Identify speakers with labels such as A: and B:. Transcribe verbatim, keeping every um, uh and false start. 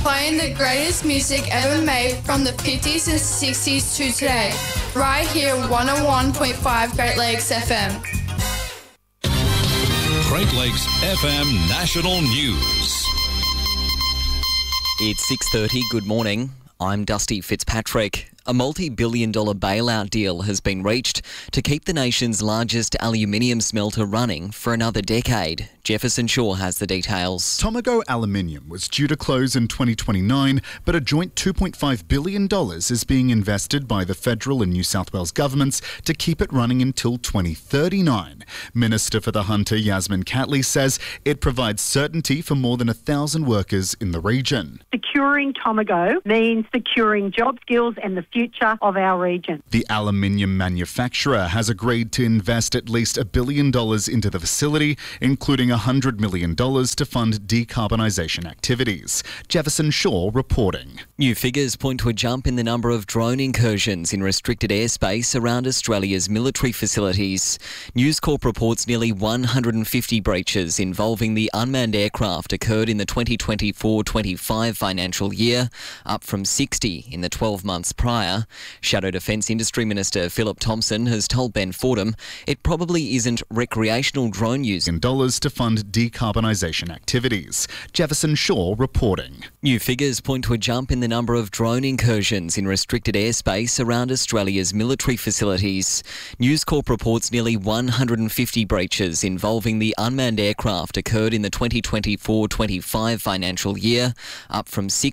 A: playing the greatest music ever made from the fifties and sixties to today, right here one oh one point five Great Lakes F M.
B: Great Lakes F M National News.
C: It's six thirty. Good morning. I'm Dusty Fitzpatrick. A multi-billion dollar bailout deal has been reached to keep the nation's largest aluminium smelter running for another decade. Jefferson Shaw has the details.
D: Tomago Aluminium was due to close in twenty twenty-nine, but a joint two point five billion dollars is being invested by the federal and New South Wales governments to keep it running until twenty thirty-nine. Minister for the Hunter, Yasmin Catley, says it provides certainty for more than a thousand workers in the region.
E: Securing Tomago means securing job skills and the future of our region.
D: The aluminium manufacturer has agreed to invest at least a billion dollars into the facility, including one hundred million dollars to fund decarbonisation activities. Jefferson Shaw reporting.
C: New figures point to a jump in the number of drone incursions in restricted airspace around Australia's military facilities. News Corp reports nearly one hundred fifty breaches involving the unmanned aircraft occurred in the twenty twenty-four twenty-five financial year, up from sixty in the twelve months prior. Shadow Defence Industry Minister Philip Thompson has told Ben Fordham it probably isn't recreational drone use.
D: In dollars to fund decarbonisation activities. Jefferson Shaw reporting.
C: New figures point to a jump in the number of drone incursions in restricted airspace around Australia's military facilities. News Corp reports nearly one hundred fifty breaches involving the unmanned aircraft occurred in the twenty twenty-four twenty-five financial year, up from sixty